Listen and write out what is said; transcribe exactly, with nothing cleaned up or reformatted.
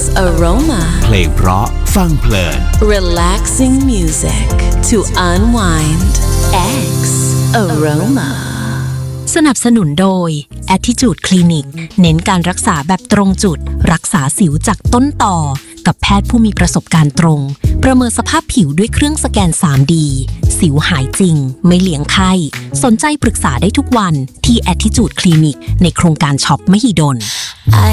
Aroma เพลงเพราะฟังเพลิน Relaxing music to unwind X Aroma สนับสนุนโดย Attitude Clinic เน้นการรักษาแบบตรงจุดรักษาสิวจากต้นต่อกับแพทย์ผู้มีประสบการณ์ตรงประเมินสภาพผิวด้วยเครื่องสแกน ทรี ดี สิวหายจริงไม่เลี้ยงไข้สนใจปรึกษาได้ทุกวันที่ Attitude Clinic ในโครงการช็อปมหิดล